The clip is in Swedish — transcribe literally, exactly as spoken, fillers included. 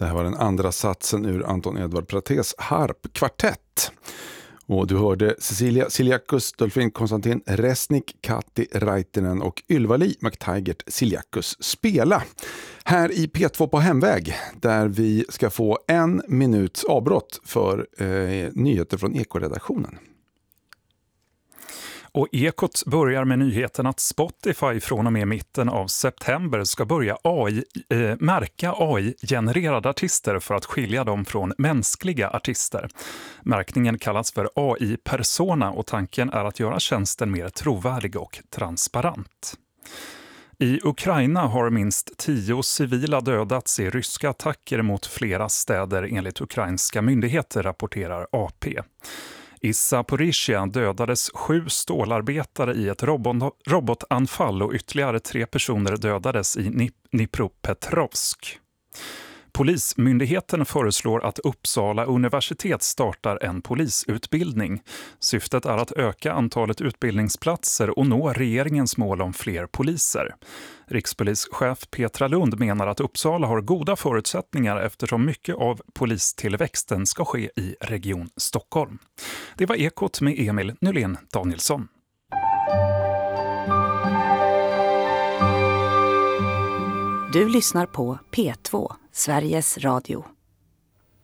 Det här var den andra satsen ur Anton Edvard Pratés harpkvartett. Och du hörde Cecilia Siliakus, Dolphin Konstantin Resnik, Kati Raitinen och Ylva-Li McTaggart Siliakus spela. Här i P två på hemväg, där vi ska få en minuts avbrott för eh, nyheter från Eko-redaktionen. Och Ekot börjar med nyheten att Spotify från och med mitten av september ska börja A I, eh, märka A I-genererade artister för att skilja dem från mänskliga artister. Märkningen kallas för A I-persona och tanken är att göra tjänsten mer trovärdig och transparent. I Ukraina har minst tio civila dödats i ryska attacker mot flera städer enligt ukrainska myndigheter, rapporterar A P. I Zaporizjzja dödades sju stålarbetare i ett robot- robotanfall och ytterligare tre personer dödades i Dnipropetrovsk. Polismyndigheten föreslår att Uppsala universitet startar en polisutbildning. Syftet är att öka antalet utbildningsplatser och nå regeringens mål om fler poliser. Rikspolischef Petra Lund menar att Uppsala har goda förutsättningar eftersom mycket av polistillväxten ska ske i Region Stockholm. Det var Ekot med Emil Nylén Danielsson. Du lyssnar på P två, Sveriges Radio.